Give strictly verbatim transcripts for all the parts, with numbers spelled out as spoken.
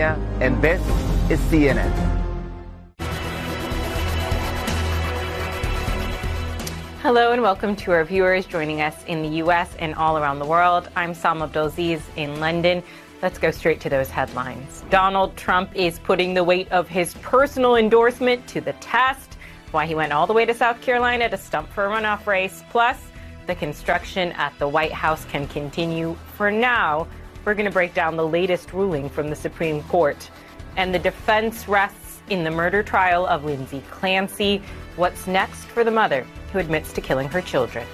And this is C N N. Hello and welcome to our viewers joining us in the U S and all around the world. I'm Sam Abdulaziz in London. Let's go straight to those headlines. Donald Trump is putting the weight of his personal endorsement to the test. Why he went all the way to South Carolina to stump for a runoff race. Plus, the construction at the White House can continue for now. We're going to break down the latest ruling from the Supreme Court. And the defense rests in the murder trial of Lindsay Clancy. What's next for the mother who admits to killing her children?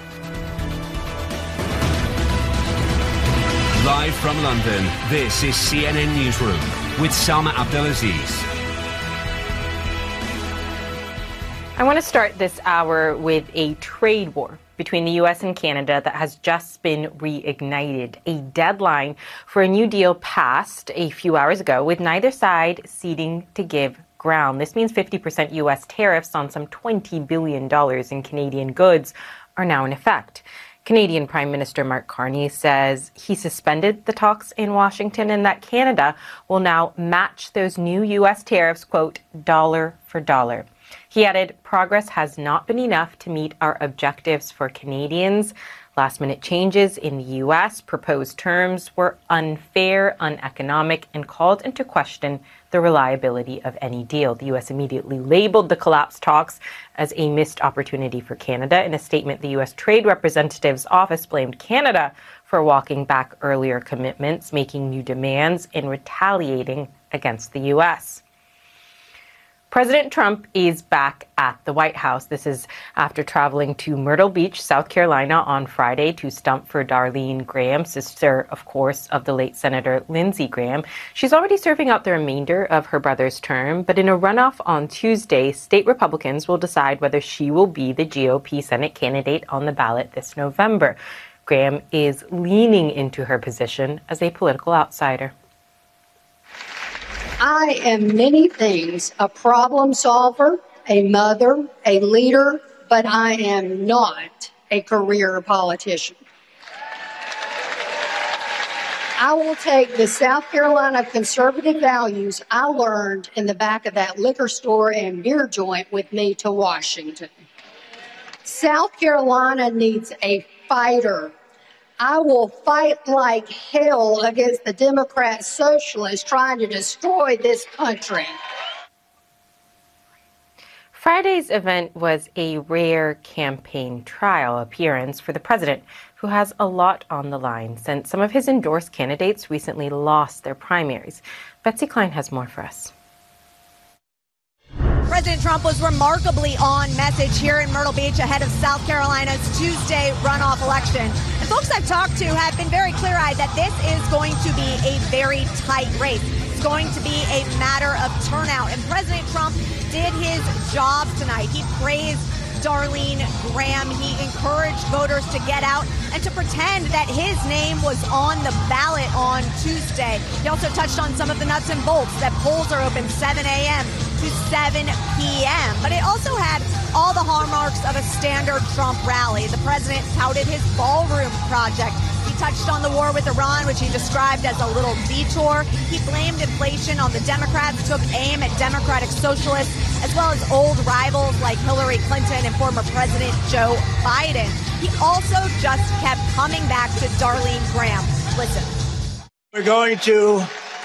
Live from London, this is C N N Newsroom with Salma Abdulaziz. I want to start this hour with a trade war between the U S and Canada that has just been reignited. A deadline for a new deal passed a few hours ago, with neither side ceding to give ground. This means fifty percent U S tariffs on some twenty billion dollars in Canadian goods are now in effect. Canadian Prime Minister Mark Carney says he suspended the talks in Washington and that Canada will now match those new U S tariffs, quote, dollar for dollar. He added, progress has not been enough to meet our objectives for Canadians. Last-minute changes in the U S proposed terms were unfair, uneconomic, and called into question the reliability of any deal. The U S immediately labeled the collapsed talks as a missed opportunity for Canada. In a statement, the U S Trade Representative's office blamed Canada for walking back earlier commitments, making new demands, and retaliating against the U S. President Trump is back at the White House. This is after traveling to Myrtle Beach, South Carolina on Friday to stump for Darlene Graham, sister, of course, of the late Senator Lindsey Graham. She's already serving out the remainder of her brother's term, but in a runoff on Tuesday, state Republicans will decide whether she will be the G O P Senate candidate on the ballot this November. Graham is leaning into her position as a political outsider. I am many things, a problem solver, a mother, a leader, but I am not a career politician. I will take the South Carolina conservative values I learned in the back of that liquor store and beer joint with me to Washington. South Carolina needs a fighter. I will fight like hell against the Democrat socialists trying to destroy this country. Friday's event was a rare campaign trial appearance for the president, who has a lot on the line since some of his endorsed candidates recently lost their primaries. Betsy Klein has more for us. President Trump was remarkably on message here in Myrtle Beach ahead of South Carolina's Tuesday runoff election. And folks I've talked to have been very clear-eyed that this is going to be a very tight race. It's going to be a matter of turnout. And President Trump did his job tonight. He praised Darlene Graham. He encouraged voters to get out and to pretend that his name was on the ballot on Tuesday. He also touched on some of the nuts and bolts, that polls are open seven a.m. to seven p.m. But it also had all the hallmarks of a standard Trump rally. The president touted his ballroom project. He touched on the war with Iran, which he described as a little detour. He blamed inflation on the Democrats, took aim at Democratic socialists, as well as old rivals like Hillary Clinton and former President Joe Biden. He also just kept coming back to Darlene Graham. Listen. We're going to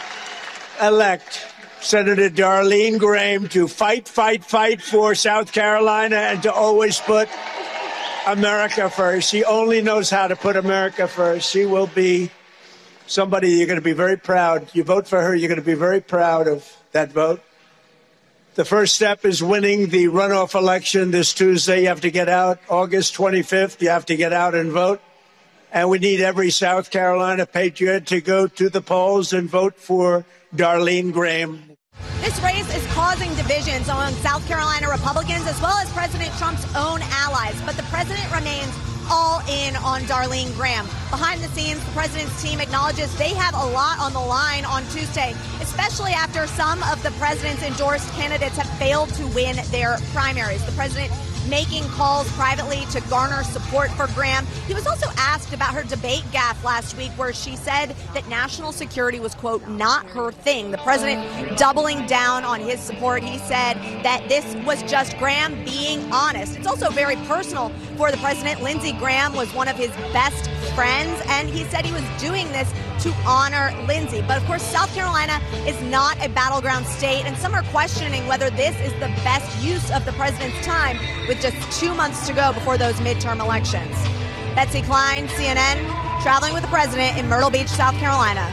elect Senator Darlene Graham to fight, fight, fight for South Carolina and to always put America first. She only knows how to put America first. She will be somebody you're going to be very proud. You vote for her, you're going to be very proud of that vote. The first step is winning the runoff election this Tuesday. You have to get out August twenty-fifth. You have to get out and vote. And we need every South Carolina patriot to go to the polls and vote for Darlene Graham. This race is causing divisions among South Carolina Republicans as well as President Trump's own allies. But the president remains all in on Darlene Graham. Behind the scenes, the president's team acknowledges they have a lot on the line on Tuesday, especially after some of the president's endorsed candidates have failed to win their primaries. The president making calls privately to garner support for Graham. He was also asked about her debate gaffe last week where she said that national security was, quote, not her thing. The president doubling down on his support. He said that this was just Graham being honest. It's also very personal for the president. Lindsey Graham was one of his best friends, and he said he was doing this to honor Lindsey. But of course, South Carolina is not a battleground state, and some are questioning whether this is the best use of the president's time with just two months to go before those midterm elections. Betsy Klein, C N N, traveling with the president in Myrtle Beach, South Carolina.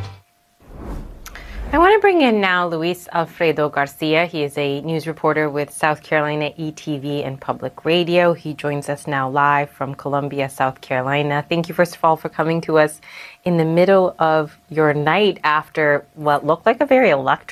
I want to bring in now Luis Alfredo Garcia. He is a news reporter with South Carolina E T V and Public Radio. He joins us now live from Columbia, South Carolina. Thank you, first of all, for coming to us in the middle of your night after what looked like a very electric